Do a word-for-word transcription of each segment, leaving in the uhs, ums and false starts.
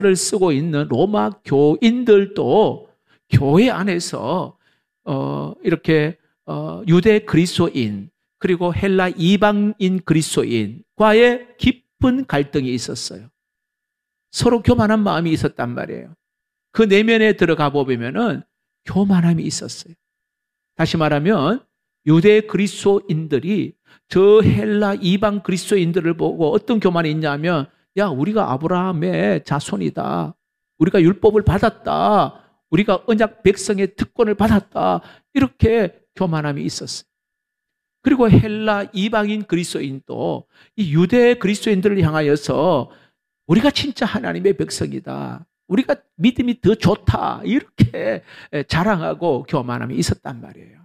를 쓰고 있는 로마 교인들도 교회 안에서 어, 이렇게 어, 유대 그리스도인 그리고 헬라 이방인 그리스도인과의 깊은 갈등이 있었어요. 서로 교만한 마음이 있었단 말이에요. 그 내면에 들어가 보면은 교만함이 있었어요. 다시 말하면 유대 그리스도인들이 저 헬라 이방 그리스도인들을 보고 어떤 교만이 있냐면, 야, 우리가 아브라함의 자손이다. 우리가 율법을 받았다. 우리가 언약 백성의 특권을 받았다. 이렇게 교만함이 있었어요. 그리고 헬라 이방인 그리스도인도 이 유대 그리스도인들을 향하여서 우리가 진짜 하나님의 백성이다. 우리가 믿음이 더 좋다. 이렇게 자랑하고 교만함이 있었단 말이에요.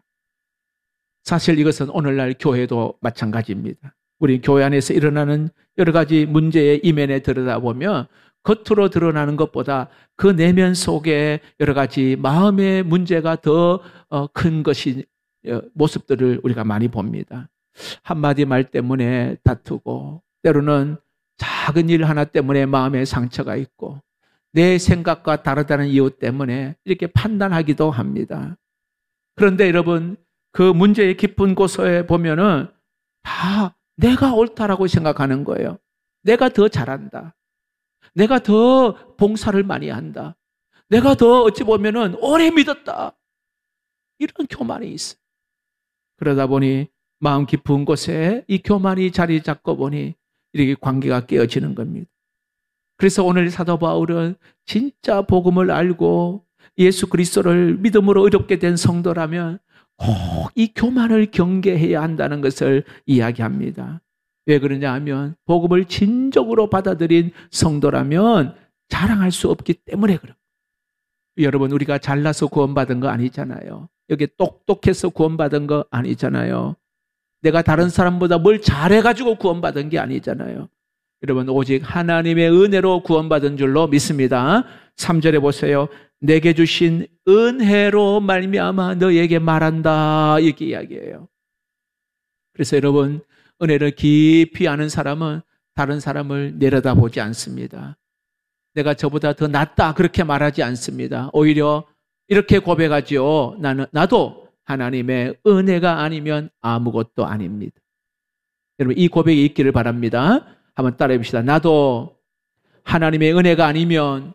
사실 이것은 오늘날 교회도 마찬가지입니다. 우리 교회 안에서 일어나는 여러 가지 문제의 이면에 들여다보면 겉으로 드러나는 것보다 그 내면 속에 여러 가지 마음의 문제가 더 큰 것이 모습들을 우리가 많이 봅니다. 한마디 말 때문에 다투고, 때로는 작은 일 하나 때문에 마음에 상처가 있고, 내 생각과 다르다는 이유 때문에 이렇게 판단하기도 합니다. 그런데 여러분, 그 문제의 깊은 곳에 보면은 다 내가 옳다라고 생각하는 거예요. 내가 더 잘한다. 내가 더 봉사를 많이 한다. 내가 더 어찌 보면은 오래 믿었다. 이런 교만이 있어요. 그러다 보니 마음 깊은 곳에 이 교만이 자리 잡고 보니 이렇게 관계가 깨어지는 겁니다. 그래서 오늘 사도 바울은 진짜 복음을 알고 예수 그리스도를 믿음으로 의롭게 된 성도라면 꼭 이 교만을 경계해야 한다는 것을 이야기합니다. 왜 그러냐 하면 복음을 진정으로 받아들인 성도라면 자랑할 수 없기 때문에 그래요. 여러분, 우리가 잘나서 구원받은 거 아니잖아요. 여기 똑똑해서 구원받은 거 아니잖아요. 내가 다른 사람보다 뭘 잘해가지고 구원받은 게 아니잖아요. 여러분, 오직 하나님의 은혜로 구원받은 줄로 믿습니다. 삼 절에 보세요. 내게 주신 은혜로 말미암아 너에게 말한다. 이렇게 이야기해요. 그래서 여러분, 은혜를 깊이 아는 사람은 다른 사람을 내려다보지 않습니다. 내가 저보다 더 낫다 그렇게 말하지 않습니다. 오히려 이렇게 고백하지요. 나는, 나도 하나님의 은혜가 아니면 아무것도 아닙니다. 여러분, 이 고백이 있기를 바랍니다. 한번 따라해 봅시다. 나도 하나님의 은혜가 아니면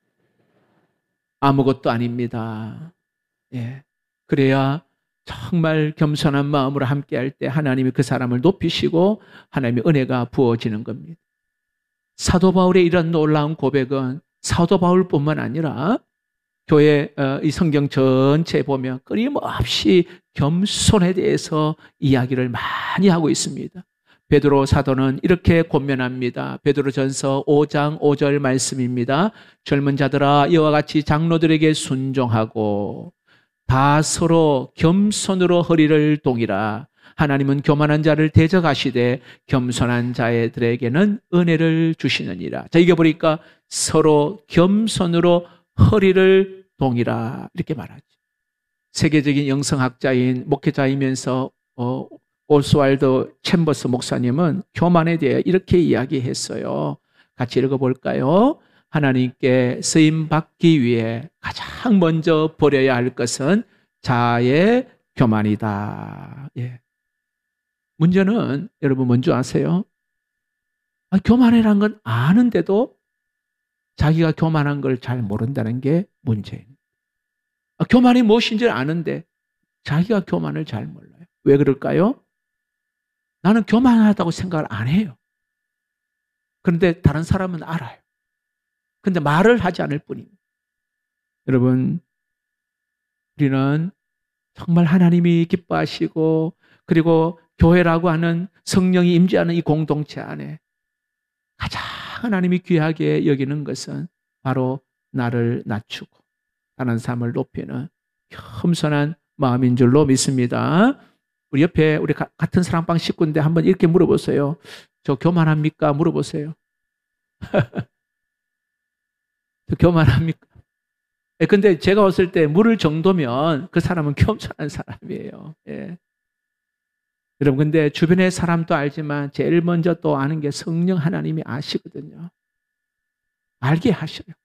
아무것도 아닙니다. 예. 그래야 정말 겸손한 마음으로 함께할 때 하나님이 그 사람을 높이시고 하나님의 은혜가 부어지는 겁니다. 사도 바울의 이런 놀라운 고백은 사도 바울뿐만 아니라 교회 이 성경 전체에 보면 끊임없이 겸손에 대해서 이야기를 많이 하고 있습니다. 베드로 사도는 이렇게 권면합니다. 베드로전서 오 장 오 절 말씀입니다. 젊은 자들아 이와 같이 장로들에게 순종하고 다 서로 겸손으로 허리를 동이라. 하나님은 교만한 자를 대적하시되 겸손한 자들에게는 은혜를 주시느니라. 자, 이게 보니까 서로 겸손으로 허리를 동이라 이렇게 말하죠. 세계적인 영성학자인 목회자이면서 어, 오스왈드 챔버스 목사님은 교만에 대해 이렇게 이야기했어요. 같이 읽어볼까요? 하나님께 쓰임받기 위해 가장 먼저 버려야 할 것은 자아의 교만이다. 예. 문제는 여러분 뭔지 아세요? 아, 교만이라는 건 아는데도 자기가 교만한 걸 잘 모른다는 게 문제입니다. 아, 교만이 무엇인지 아는데 자기가 교만을 잘 몰라요. 왜 그럴까요? 나는 교만하다고 생각을 안 해요. 그런데 다른 사람은 알아요. 근데 말을 하지 않을 뿐입니다. 여러분, 우리는 정말 하나님이 기뻐하시고 그리고 교회라고 하는 성령이 임재하는 이 공동체 안에 가장 하나님이 귀하게 여기는 것은 바로 나를 낮추고 다른 사람을 높이는 겸손한 마음인 줄로 믿습니다. 우리 옆에 우리 같은 사랑방 식구인데 한번 이렇게 물어보세요. 저 교만합니까? 물어보세요. 저 교만합니까? 예, 근데 제가 왔을 때 물을 정도면 그 사람은 겸손한 사람이에요. 예. 여러분, 근데 주변의 사람도 알지만 제일 먼저 또 아는 게 성령 하나님이 아시거든요. 알게 하셔요.